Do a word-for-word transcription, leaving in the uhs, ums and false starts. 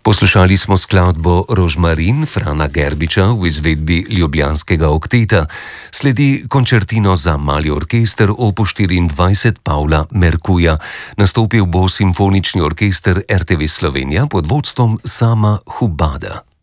Poslušali smo skladbo Rožmarin Frana Gerbiča v izvedbi ljubljanskega okteta, sledi končertino za mali orkester opus štiriindvajset Pavla Merkuja. Nastopil bo simfonični orkester er te ve Slovenija pod vodstvom Sama Hubada.